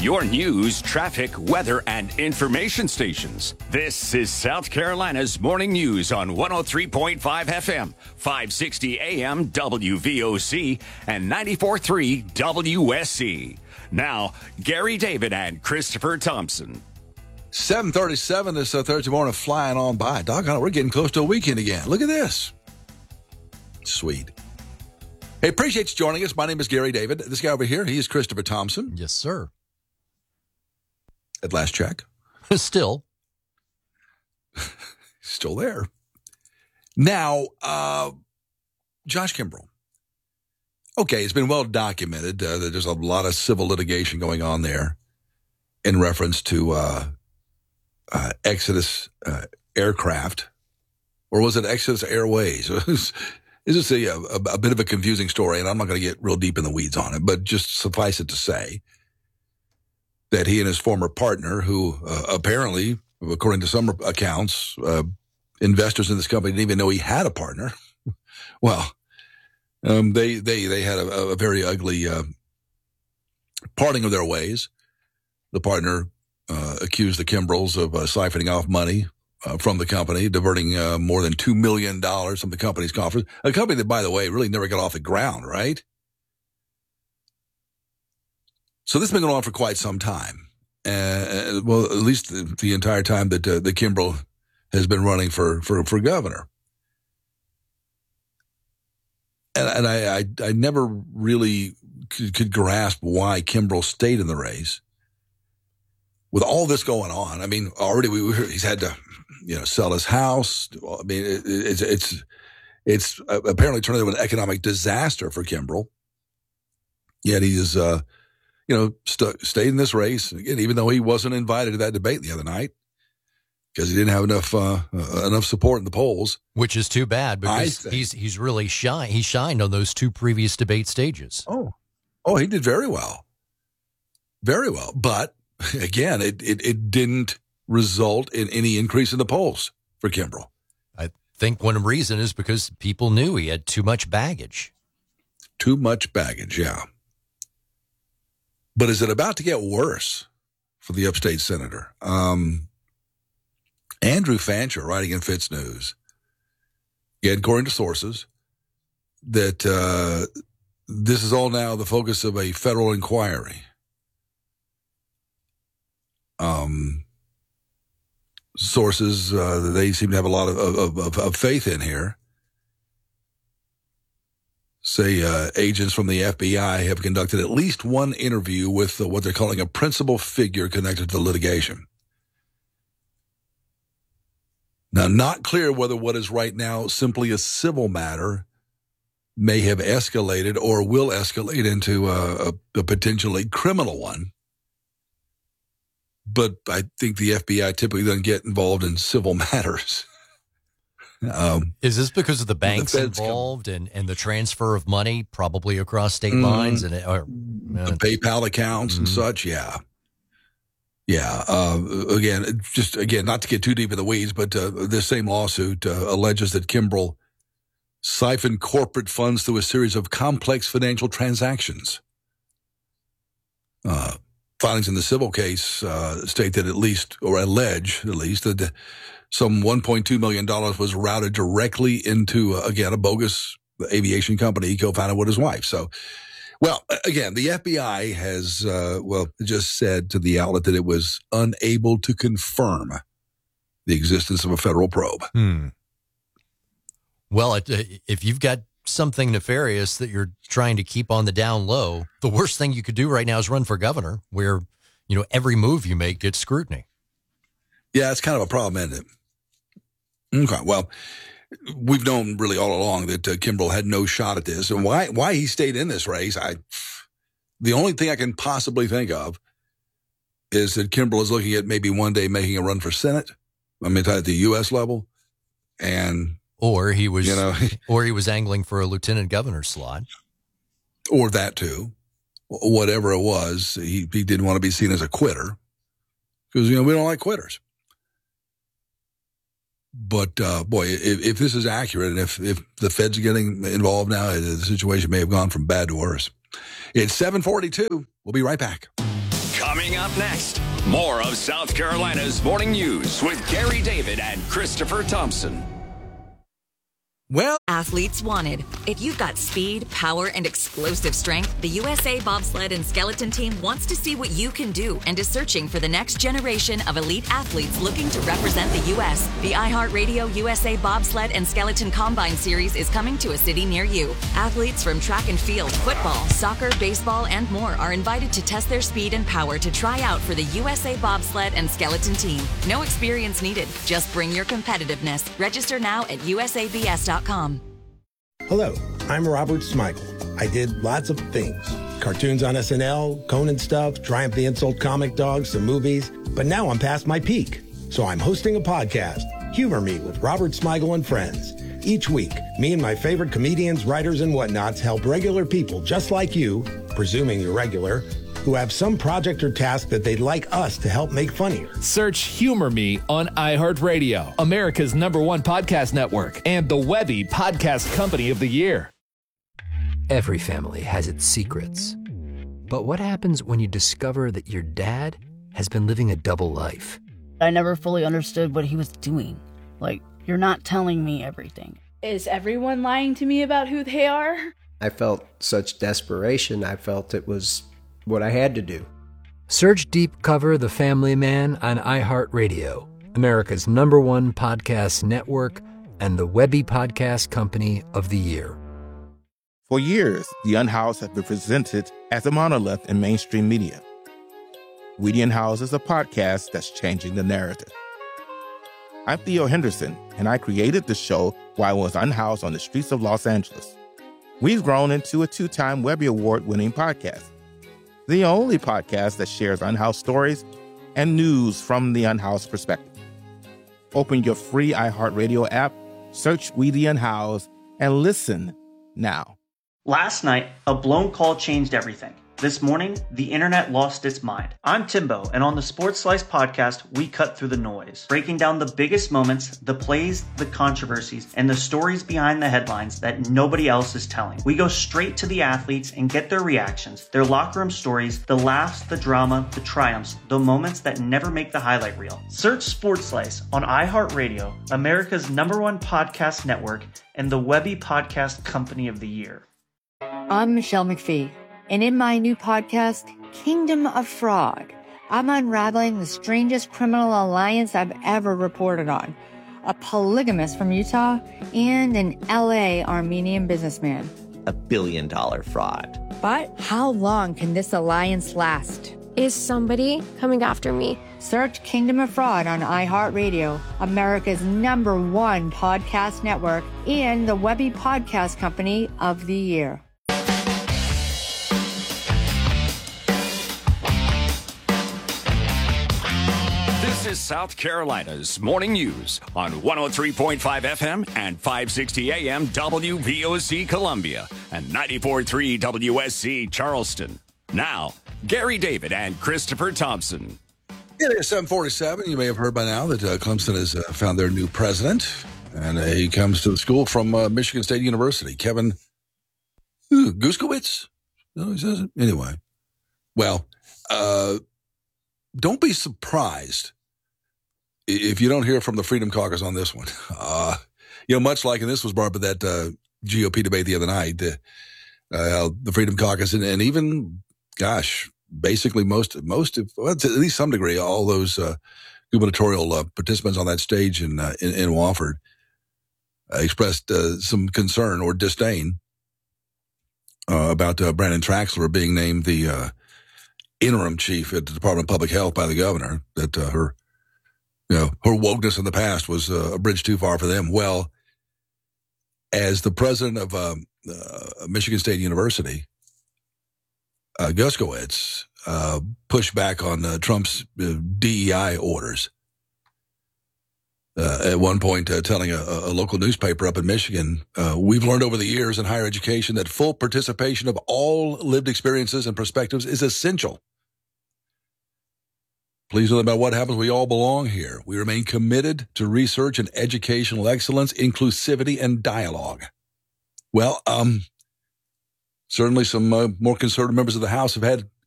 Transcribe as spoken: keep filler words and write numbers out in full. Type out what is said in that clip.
your news, traffic, weather, and information stations. This is South Carolina's Morning News on one oh three point five F M, five sixty A M W V O C, and ninety-four point three W S C. Now, Gary David and Christopher Thompson. seven thirty-seven this uh, Thursday morning, flying on by. Doggone it, we're getting close to a weekend again. Look at this. Sweet. Hey, appreciate you joining us. My name is Gary David. This guy over here, he is Christopher Thompson. Yes, sir. At last check. Still. Still there. Now, uh, Josh Kimbrell. Okay, it's been well documented uh, that there's a lot of civil litigation going on there in reference to uh, uh, Exodus uh, aircraft. Or was it Exodus Airways? This is a, a, a bit of a confusing story, and I'm not going to get real deep in the weeds on it, but just suffice it to say that he and his former partner, who uh, apparently, according to some accounts, uh, investors in this company didn't even know he had a partner. Well, um, they they they had a, a very ugly uh, parting of their ways. The partner uh, accused the Kimbrells of uh, siphoning off money Uh, from the company, diverting uh, more than two million dollars from the company's coffers. A company that, by the way, really never got off the ground, right? So this has been going on for quite some time. Uh, well, at least the, the entire time that uh, the Kimbrell has been running for, for, for governor. And, and I, I, I never really could, could grasp why Kimbrell stayed in the race. With all this going on, I mean, already we were, he's had to, you know, sell his house. I mean, it, it's it's it's apparently turned into an economic disaster for Kimbrell. Yet he is, uh, you know, st- stayed in this race again, even though he wasn't invited to that debate the other night because he didn't have enough uh, uh, enough support in the polls. Which is too bad because he's he's really shined. He shined on those two previous debate stages. Oh, oh, he did very well, very well, but. Again, it, it, it didn't result in any increase in the polls for Kimbrell. I think one reason is because people knew he had too much baggage. Too much baggage, yeah. But is it about to get worse for the upstate senator? Um, Andrew Fancher, writing in Fitz News, again, according to sources, that uh, this is all now the focus of a federal inquiry. Um, sources, uh, they seem to have a lot of, of, of, of faith in here. Say, uh, agents from the F B I have conducted at least one interview with uh, what they're calling a principal figure connected to the litigation. Now, not clear whether what is right now simply a civil matter may have escalated or will escalate into a, a, a potentially criminal one. But I think the F B I typically doesn't get involved in civil matters. um, Is this because of the banks the involved come, and, and the transfer of money probably across state mm, lines? and or, uh, The PayPal accounts mm-hmm. and such, yeah. Yeah, uh, again, just, again, not to get too deep in the weeds, but uh, this same lawsuit uh, alleges that Kimbrell siphoned corporate funds through a series of complex financial transactions. Uh Filings in the civil case uh, state that at least, or allege at least, that some one point two million dollars was routed directly into, uh, again, a bogus aviation company he co-founded with his wife. So, well, again, the F B I has, uh, well, just said to the outlet that it was unable to confirm the existence of a federal probe. Hmm. Well, it, if you've got something nefarious that you're trying to keep on the down low, the worst thing you could do right now is run for governor, where, you know, every move you make gets scrutiny. Yeah, it's kind of a problem, isn't it? Okay, well, we've known really all along that uh, Kimbrell had no shot at this, and why why he stayed in this race, I the only thing I can possibly think of is that Kimbrell is looking at maybe one day making a run for Senate, I mean, at the U S level, and Or he was, you know, or he was angling for a lieutenant governor slot, or that too. Whatever it was, he he didn't want to be seen as a quitter because you know we don't like quitters. But uh, boy, if, if this is accurate, and if if the Fed's getting involved now, the situation may have gone from bad to worse. It's seven forty-two. We'll be right back. Coming up next, more of South Carolina's Morning News with Gary David and Christopher Thompson. Well, Athletes wanted. If you've got speed, power, and explosive strength, the U S A Bobsled and Skeleton Team wants to see what you can do and is searching for the next generation of elite athletes looking to represent the U S The iHeartRadio U S A Bobsled and Skeleton Combine Series is coming to a city near you. Athletes from track and field, football, soccer, baseball, and more are invited to test their speed and power to try out for the U S A Bobsled and Skeleton Team. No experience needed. Just bring your competitiveness. Register now at U S A B S dot com. Hello, I'm Robert Smigel. I did lots of things. Cartoons on S N L, Conan stuff, Triumph the Insult Comic Dog, some movies. But now I'm past my peak. So I'm hosting a podcast, Humor Me with Robert Smigel and Friends. Each week, me and my favorite comedians, writers, and whatnots help regular people just like you, presuming you're regular, who have some project or task that they'd like us to help make funnier. Search Humor Me on iHeartRadio, America's number one podcast network, and the Webby Podcast Company of the Year. Every family has its secrets. But what happens when you discover that your dad has been living a double life? I never fully understood what he was doing. Like, you're not telling me everything. Is everyone lying to me about who they are? I felt such desperation. I felt it was what I had to do. Search Deep Cover The Family Man on iHeartRadio, America's number one podcast network, and the Webby Podcast Company of the Year. For years, the Unhoused have been presented as a monolith in mainstream media. We the Unhoused is a podcast that's changing the narrative. I'm Theo Henderson, and I created the show while I was unhoused on the streets of Los Angeles. We've grown into a two-time Webby Award-winning podcast. The only podcast that shares unhoused stories and news from the unhoused perspective. Open your free iHeartRadio app, search We the Unhoused, and listen now. Last night, a blown call changed everything. This morning, the internet lost its mind. I'm Timbo, and on the Sports Slice podcast, we cut through the noise, breaking down the biggest moments, the plays, the controversies, and the stories behind the headlines that nobody else is telling. We go straight to the athletes and get their reactions, their locker room stories, the laughs, the drama, the triumphs, the moments that never make the highlight reel. Search Sports Slice on iHeartRadio, America's number one podcast network, and the Webby Podcast Company of the Year. I'm Michelle McPhee. And in my new podcast, Kingdom of Fraud, I'm unraveling the strangest criminal alliance I've ever reported on. A polygamist from Utah and an L A Armenian businessman. A billion dollar fraud. But how long can this alliance last? Is somebody coming after me? Search Kingdom of Fraud on iHeartRadio, America's number one podcast network, and the Webby Podcast Company of the Year. This is South Carolina's Morning News on one oh three point five F M and five sixty A M W V O C Columbia and ninety-four point three W S C Charleston. Now, Gary David and Christopher Thompson. It is seven forty-seven. You may have heard by now that uh, Clemson has uh, found their new president, and uh, he comes to the school from uh, Michigan State University. Kevin ooh, Guskowitz? No, he says it. Anyway, well, uh, don't be surprised if you don't hear from the Freedom Caucus on this one. Uh, you know, much like, and this was brought up at that uh, G O P debate the other night, uh, uh, the Freedom Caucus, and, and even, gosh, basically most, most, of, well, to at least some degree, all those uh, gubernatorial uh, participants on that stage in uh, in, in Wofford uh, expressed uh, some concern or disdain uh, about uh, Brandon Traxler being named the uh, interim chief at the Department of Public Health by the governor, that uh, her You know, her wokeness in the past was uh, a bridge too far for them. Well, as the president of um, uh, Michigan State University, uh, Guskowitz uh, pushed back on uh, Trump's uh, D E I orders. Uh, at one point, uh, telling a, a local newspaper up in Michigan, uh, we've learned over the years in higher education that full participation of all lived experiences and perspectives is essential. Please know about what happens. We all belong here. We remain committed to research and educational excellence, inclusivity, and dialogue. Well, um, certainly some uh, more conservative members of the House have had